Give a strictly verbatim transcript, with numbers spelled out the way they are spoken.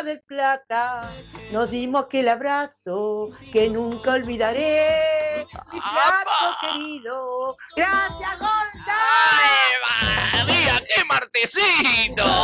de Plata, nos dimos aquel abrazo que nunca olvidaré. Mi flaco querido, gracias, Gonza. ¡Ay, María, qué martesito!